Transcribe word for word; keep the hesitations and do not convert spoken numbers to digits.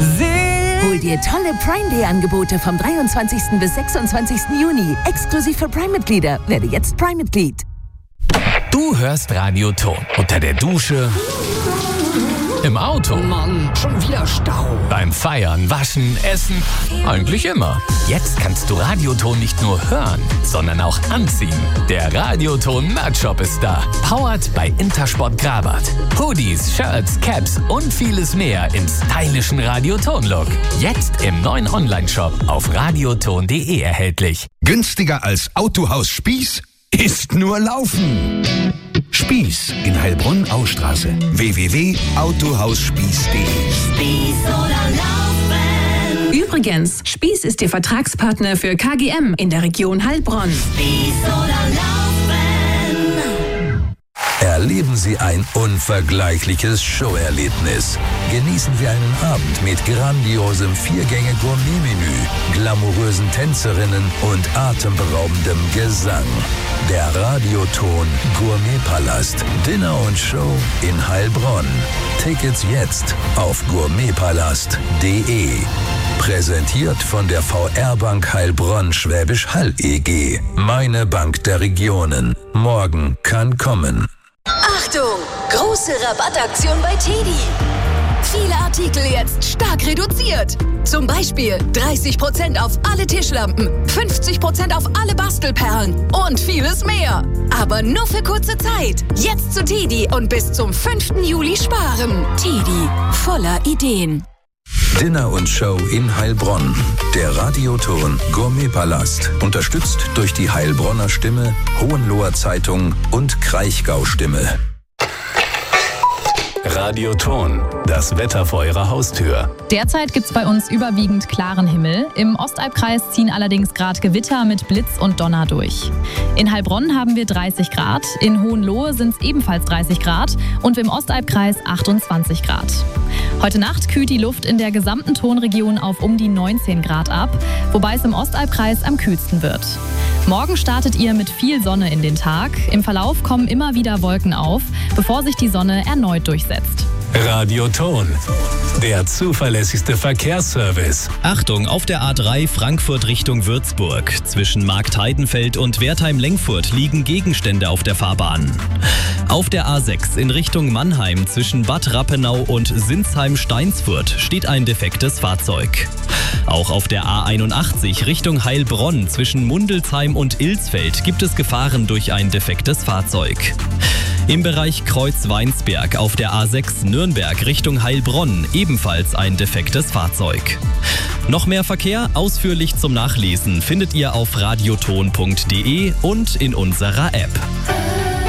Hol dir tolle Prime Day Angebote vom dreiundzwanzigsten bis sechsundzwanzigsten Juni. Exklusiv für Prime-Mitglieder. Werde jetzt Prime-Mitglied. Du hörst Radioton unter der Dusche, im Auto, Mann, schon wieder Stau. beim Feiern, Waschen, Essen, eigentlich immer. Jetzt kannst du Radioton nicht nur hören, sondern auch anziehen. Der Radioton Merch-Shop ist da. Powered bei Intersport Grabat. Hoodies, Shirts, Caps und vieles mehr im stylischen Radioton-Look. Jetzt im neuen Online-Shop auf radioton punkt de erhältlich. Günstiger als Autohaus Spieß? Ist nur Laufen. Spieß in Heilbronn-Austraße. w w w punkt autohausspieß punkt de. Spieß oder Laufen. Übrigens, Spieß ist Ihr Vertragspartner für K G M in der Region Heilbronn. Spieß oder Laufen. Erleben Sie ein unvergleichliches Showerlebnis. Genießen Sie einen Abend mit grandiosem Viergänge-Gourmet-Menü, glamourösen Tänzerinnen und atemberaubendem Gesang. Der Radioton Gourmetpalast. Dinner und Show in Heilbronn. Tickets jetzt auf gourmetpalast punkt de. Präsentiert von der V R Bank Heilbronn Schwäbisch Hall E G. Meine Bank der Regionen. Morgen kann kommen. Achtung! Große Rabattaktion bei Teddy. Viele Artikel jetzt stark reduziert. Zum Beispiel dreißig Prozent auf alle Tischlampen, fünfzig Prozent auf alle Bastelperlen und vieles mehr. Aber nur für kurze Zeit. Jetzt zu Teddy und bis zum fünften Juli sparen. Teddy, voller Ideen. Dinner und Show in Heilbronn. Der Radioton Gourmetpalast. Unterstützt durch die Heilbronner Stimme, Hohenloher Zeitung und Kraichgau Stimme. Radioton, das Wetter vor Ihrer Haustür. Derzeit gibt es bei uns überwiegend klaren Himmel. Im Ostalbkreis ziehen allerdings gerade Gewitter mit Blitz und Donner durch. In Heilbronn haben wir dreißig Grad, in Hohenlohe sind es ebenfalls dreißig Grad und im Ostalbkreis achtundzwanzig Grad. Heute Nacht kühlt die Luft in der gesamten Tonregion auf um die neunzehn Grad ab, wobei es im Ostalbkreis am kühlsten wird. Morgen startet ihr mit viel Sonne in den Tag. Im Verlauf kommen immer wieder Wolken auf, bevor sich die Sonne erneut durchsetzt. Radioton, der zuverlässigste Verkehrsservice. Achtung, auf der A drei Frankfurt Richtung Würzburg. Zwischen Marktheidenfeld und Wertheim-Lengfurt liegen Gegenstände auf der Fahrbahn. Auf der A sechs in Richtung Mannheim zwischen Bad Rappenau und Sinsheim-Steinsfurt steht ein defektes Fahrzeug. Auch auf der A einundachtzig Richtung Heilbronn zwischen Mundelsheim und Ilsfeld gibt es Gefahren durch ein defektes Fahrzeug. Im Bereich Kreuz-Weinsberg auf der A sechs Nürnberg Richtung Heilbronn ebenfalls ein defektes Fahrzeug. Noch mehr Verkehr ausführlich zum Nachlesen findet ihr auf radioton punkt de und in unserer App.